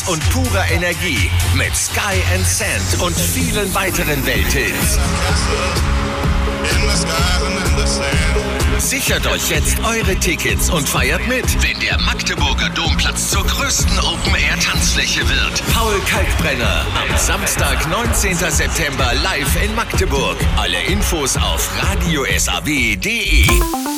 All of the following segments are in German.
und purer Energie mit Sky and Sand und vielen weiteren Welthits. Sichert euch jetzt eure Tickets und feiert mit, wenn der Magdeburger Domplatz zur größten Open-Air-Tanzfläche wird. Paul Kalkbrenner am Samstag, 19. September live in Magdeburg. Alle Infos auf radiosaw.de.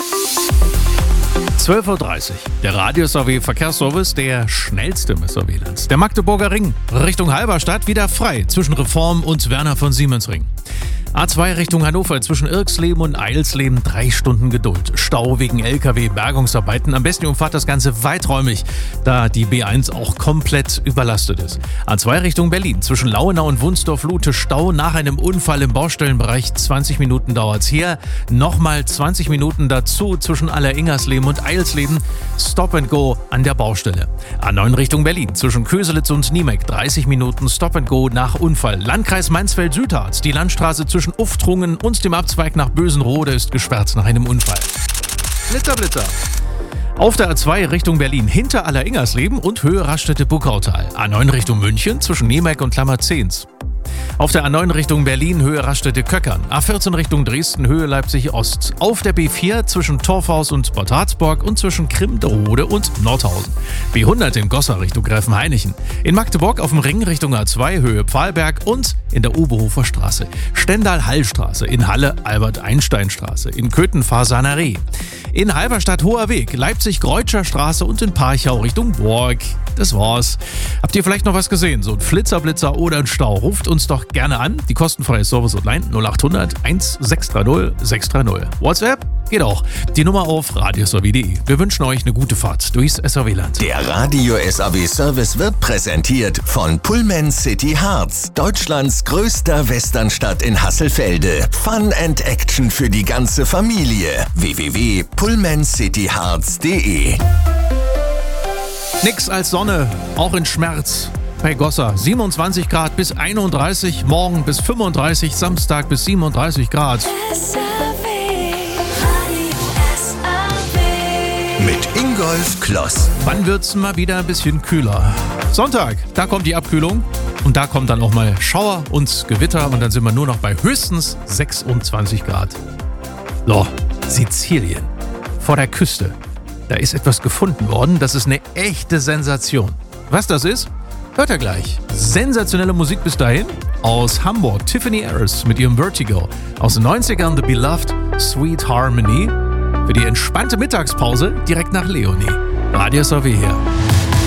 12.30 Uhr. Der Radio-SAW-Verkehrsservice, der schnellste im SAW-Land. Der Magdeburger Ring Richtung Halberstadt wieder frei zwischen Reform und Werner von Siemens Ring. A2 Richtung Hannover zwischen Irksleben und Eilsleben 3 Stunden Geduld. Stau wegen LKW-Bergungsarbeiten. Am besten umfahrt das Ganze weiträumig, da die B1 auch komplett überlastet ist. A2 Richtung Berlin zwischen Lauenau und Wunsdorf-Lute Stau nach einem Unfall im Baustellenbereich. 20 Minuten dauert's hier. Nochmal 20 Minuten dazu zwischen Alleringersleben und Eilsleben. Stop and Go an der Baustelle. A9 Richtung Berlin zwischen Köselitz und Niemek 30 Minuten Stop and Go nach Unfall. Landkreis Mansfeld-Südharz. Die Landstraße zwischen Uftrungen und dem Abzweig nach Bösenrode ist gesperrt nach einem Unfall. Blitzer. Auf der A2 Richtung Berlin hinter Alleringersleben und Höhe Raststätte-Buckautal. A9 Richtung München zwischen Niemek und Lammerzehns. Auf der A9 Richtung Berlin Höhe Raststätte-Köckern. A14 Richtung Dresden Höhe Leipzig-Ost. Auf der B4 zwischen Torfhaus und Bad Harzburg und zwischen Krimderode und Nordhausen. B100 in Goslar Richtung Gräfenhainichen. In Magdeburg auf dem Ring Richtung A2 Höhe Pfahlberg und in der Oberhofer Straße. Stendal-Hallstraße. In Halle Albert-Einstein-Straße. In Köthen Fasaneree. In Halberstadt Hoher Weg, Leipzig-Greutscher Straße und in Parchau Richtung Burg. Das war's. Habt ihr vielleicht noch was gesehen? So ein Flitzer oder ein Stau? Ruft uns doch gerne an. Die kostenfreie Service Hotline 0800 1630 630. WhatsApp geht auch. Die Nummer auf radiosaw.de. Wir wünschen euch eine gute Fahrt durchs SAW-Land. Der Radio-SAW-Service wird präsentiert von Pullman City Harz, Deutschlands größter Westernstadt in Hasselfelde. Fun and Action für die ganze Familie. www.pullmancityharz.de. Nix als Sonne, auch in Schmerz. Bei Goslar 27 Grad bis 31, morgen bis 35, Samstag bis 37 Grad. Mit Ingolf Kloss. Wann wird's mal wieder ein bisschen kühler? Sonntag, da kommt die Abkühlung und da kommt dann auch mal Schauer und Gewitter und dann sind wir nur noch bei höchstens 26 Grad. So, Sizilien, vor der Küste. Da ist etwas gefunden worden, das ist eine echte Sensation. Was das ist, hört ihr gleich. Sensationelle Musik bis dahin. Aus Hamburg, Tiffany Harris mit ihrem Vertigo. Aus den 90ern The Beloved, Sweet Harmony. Für die entspannte Mittagspause direkt nach Leonie. Radio SAW hier.